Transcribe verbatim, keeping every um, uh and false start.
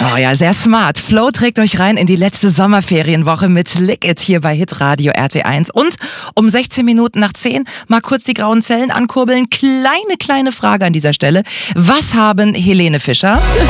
Oh ja, sehr smart. Flo trägt euch rein in die letzte Sommerferienwoche mit Lick It hier bei Hitradio R T eins. Und um sechzehn Minuten nach zehn mal kurz die grauen Zellen ankurbeln. Kleine, kleine Frage an dieser Stelle. Was haben Helene Fischer